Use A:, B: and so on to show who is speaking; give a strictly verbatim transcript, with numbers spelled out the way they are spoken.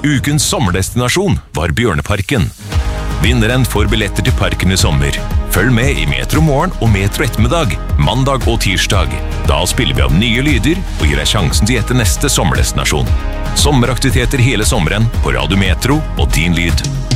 A: Ukens sommerdestinasjon var Bjørneparken. Vinneren får billetter til parken i sommer. Følg med i Metro Morgen og Metro Ettermiddag, mandag og tirsdag. Da spiller vi av nye lyder og gir deg sjansen til å gjette neste sommerdestinasjon. Sommeraktiviteter hele sommeren på Radio Metro og Din Lyd.